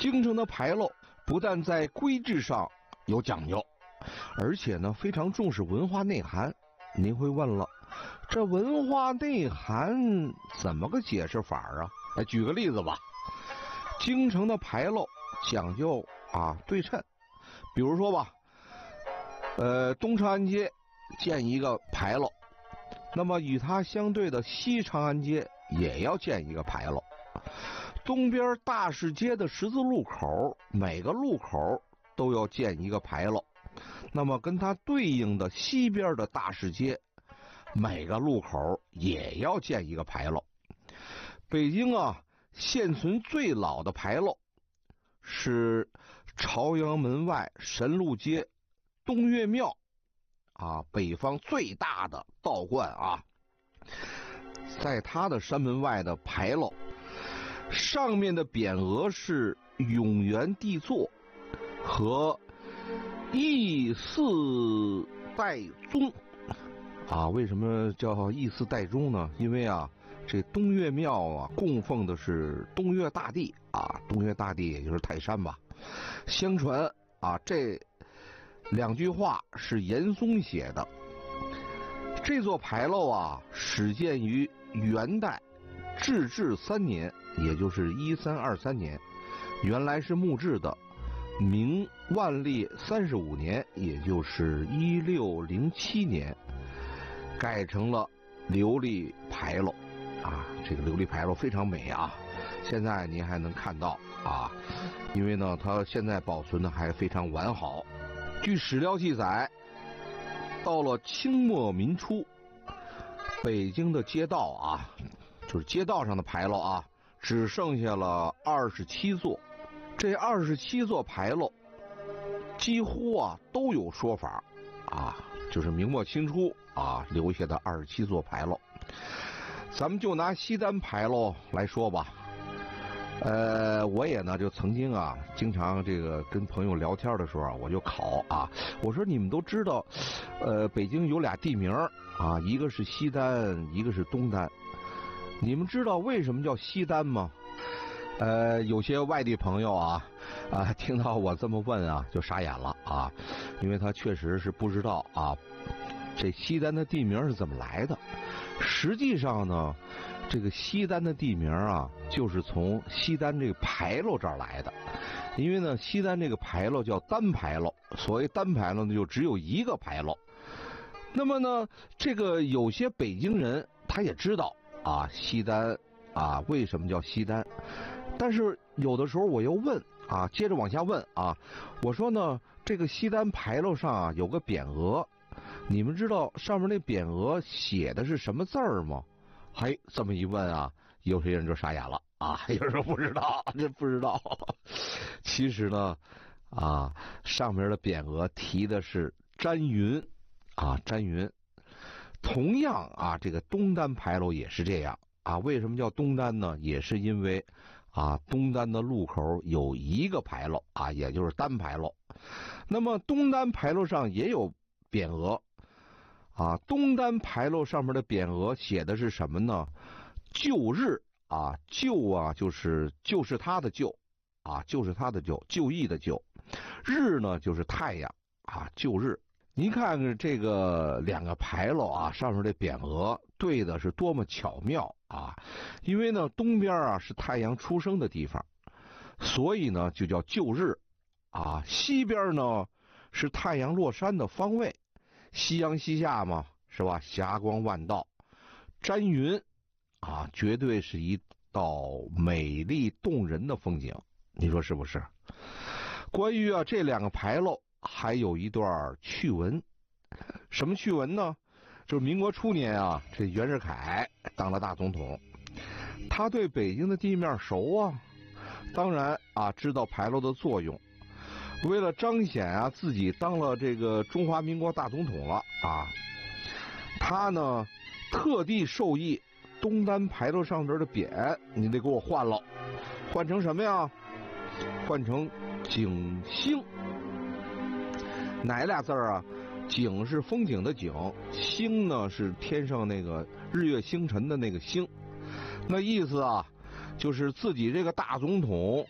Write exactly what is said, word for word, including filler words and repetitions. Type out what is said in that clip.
京城的牌楼不但在规制上有讲究，而且呢非常重视文化内涵。您会问了，这文化内涵怎么个解释法啊？来举个例子吧。京城的牌楼讲究啊对称，比如说吧，呃，东长安街建一个牌楼，那么与它相对的西长安街也要建一个牌楼。东边大市街的十字路口，每个路口都要建一个牌楼，那么跟它对应的西边的大市街，每个路口也要建一个牌楼。北京啊，现存最老的牌楼是朝阳门外神路街东岳庙啊，北方最大的道观啊，在它的山门外的牌楼，上面的匾额是永元帝座和义嗣代宗啊。为什么叫义嗣代宗呢？因为啊，这东岳庙啊供奉的是东岳大帝啊，东岳大帝也就是泰山吧。相传啊，这两句话是严嵩写的。这座牌楼啊，始建于元代至治三年，也就是一三二三年，原来是木质的。明万历三十五年，也就是一六零七年，改成了琉璃牌楼啊。这个琉璃牌楼非常美啊，现在您还能看到啊，因为呢，它现在保存的还非常完好。据史料记载，到了清末民初，北京的街道啊，就是街道上的牌楼啊，只剩下了二十七座。这二十七座牌楼几乎啊都有说法啊，就是明末清初啊留下的二十七座牌楼。咱们就拿西单牌楼来说吧。呃，我也呢就曾经啊，经常这个跟朋友聊天的时候啊，我就考啊，我说你们都知道，呃，北京有俩地名啊，一个是西单，一个是东单。你们知道为什么叫西单吗？呃，有些外地朋友啊，啊，听到我这么问啊，就傻眼了啊，因为他确实是不知道啊，这西单的地名是怎么来的。实际上呢，这个西单的地名啊，就是从西单这个牌楼这儿来的。因为呢，西单这个牌楼叫单牌楼，所谓单牌楼呢，就只有一个牌楼。那么呢，这个有些北京人他也知道啊，西单啊为什么叫西单。但是有的时候我又问啊，接着往下问啊，我说呢，这个西单牌楼上啊有个匾额，你们知道上面那匾额写的是什么字儿吗？嘿，这么一问啊，有些人就傻眼了啊，有人说不知道，这不知道。其实呢，啊，上面的匾额提的是詹云啊，詹云。同样啊，这个东单牌楼也是这样啊。为什么叫东单呢？也是因为啊，东单的路口有一个牌楼啊，也就是单牌楼。那么东单牌楼上也有匾额啊，东单牌楼上面的匾额写的是什么呢？旧日啊，旧啊就是就是他的旧啊，就是他的旧，旧义的旧，日呢就是太阳啊，旧日。您看看这个两个牌楼啊，上面的匾额对的是多么巧妙啊！因为呢，东边啊是太阳出生的地方，所以呢就叫旧日啊。西边呢是太阳落山的方位，夕阳西下嘛，是吧？霞光万道，詹云啊，绝对是一道美丽动人的风景，你说是不是？关于啊这两个牌楼还有一段趣闻。什么趣闻呢？就是民国初年啊，这袁世凯当了大总统，他对北京的地面熟啊，当然啊知道牌楼的作用。为了彰显啊自己当了这个中华民国大总统了啊，他呢特地授意东单牌楼上边的匾，你得给我换了，换成什么呀？换成景星。哪俩字儿啊？景是风景的景，星呢是天上那个日月星辰的那个星。那意思啊，就是自己这个大总统